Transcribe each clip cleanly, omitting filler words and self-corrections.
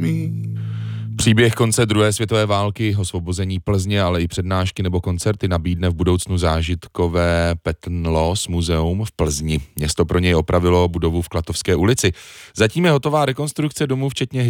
Příběh konce druhé světové války, osvobození Plzně, ale i přednášky nebo koncerty nabídne v budoucnu zážitkové Patent Loss muzeum v Plzni. Město pro něj opravilo budovu v Klatovské ulici. Zatím je hotová rekonstrukce domu, včetně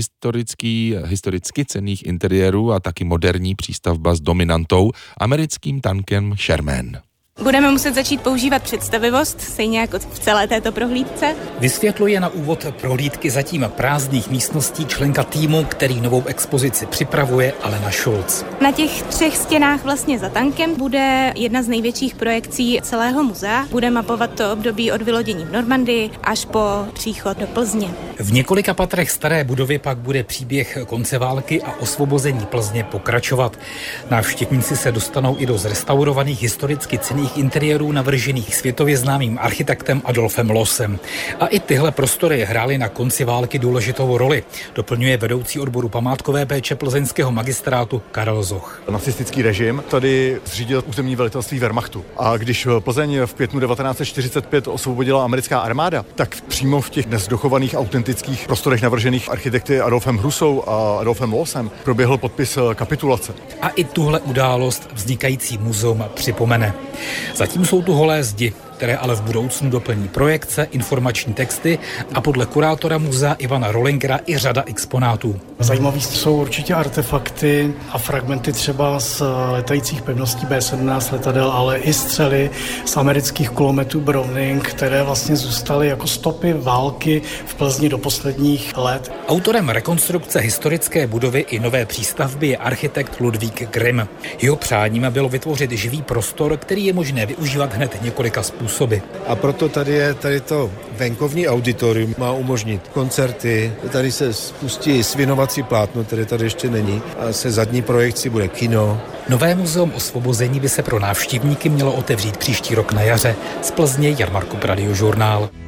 historicky cenných interiérů a taky moderní přístavba s dominantou, americkým tankem Sherman. Budeme muset začít používat představivost, stejně jako v celé této prohlídce. Vysvětluje na úvod prohlídky zatím prázdných místností členka týmu, který novou expozici připravuje, Alena Schulz. Na těch 3 stěnách vlastně za tankem bude jedna z největších projekcí celého muzea. Bude mapovat to období od vylodění v Normandii až po příchod do Plzně. V několika patrech staré budovy pak bude příběh konce války a osvobození Plzně pokračovat. Návštěvníci se dostanou i do zrestaurovaných historicky cenných interiérů navržených světově známým architektem Adolfem Lossem. A i tyhle prostory hrály na konci války důležitou roli, doplňuje vedoucí odboru památkové péče plzeňského magistrátu Karel Zoch. Nacistický režim tady zřídil územní velitelství Wehrmachtu. A když Plzeň v květnu 1945 osvobodila americká armáda, tak přímo v těch dnes dochovaných autentických prostorech navržených architekty Adolfem Hrusou a Adolfem Lossem proběhl podpis kapitulace. A i tuhle událost vznikající muzeum připomene. Zatím jsou tu holé zdi, které ale v budoucnu doplní projekce, informační texty a podle kurátora muzea Ivana Rollingera i řada exponátů. Zajímavý jsou určitě artefakty a fragmenty třeba z letajících pevností B-17 letadel, ale i střely z amerických kulometů Browning, které vlastně zůstaly jako stopy války v Plzni do posledních let. Autorem rekonstrukce historické budovy i nové přístavby je architekt Ludvík Grimm. Jeho přáním bylo vytvořit živý prostor, který je možné využívat hned několika způsoby. A proto tady to venkovní auditorium má umožnit koncerty, tady se spustí svinovací plátno, které tady ještě není, a se zadní projekcí bude kino. Nové muzeum osvobození by se pro návštěvníky mělo otevřít příští rok na jaře. Z Plzně Jan Markup, Radiožurnál.